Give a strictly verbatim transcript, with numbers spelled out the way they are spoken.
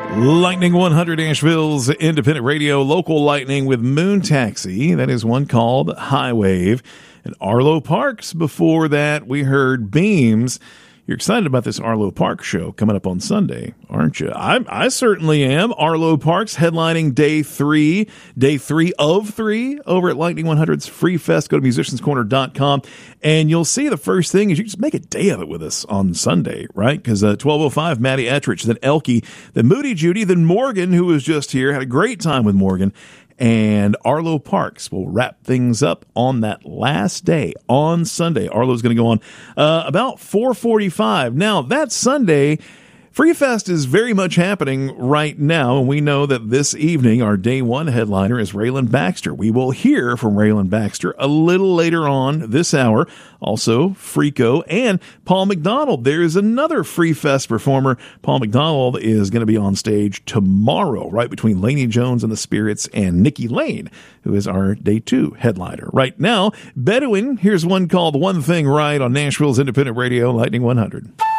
Lightning one hundred, Nashville's independent radio, local lightning with Moon Taxi. That is one called High Wave. And Arlo Parks. Before that, we heard Beams. You're excited about this Arlo Parks show coming up on Sunday, aren't you? I, I certainly am. Arlo Parks headlining day three, day three of three over at Lightning one hundred's Free Fest. Go to musicians corner dot com and you'll see the first thing is you just make a day of it with us on Sunday, right? Because uh, twelve oh five, Maddie Ettrich, then Elke, then Moody Judy, then Morgan, who was just here, had a great time with Morgan. And Arlo Parks will wrap things up on that last day on Sunday. Arlo's going to go on uh, about four forty-five. Now, that Sunday, Free Fest is very much happening right now, and we know that this evening our day one headliner is Raylan Baxter. We will hear from Raylan Baxter a little later on this hour. Also, Freako and Paul McDonald. There is another Free Fest performer. Paul McDonald is going to be on stage tomorrow, right between Laney Jones and the Spirits and Nikki Lane, who is our day two headliner. Right now, Bedouin, here's one called One Thing Right on Nashville's independent radio, Lightning one hundred.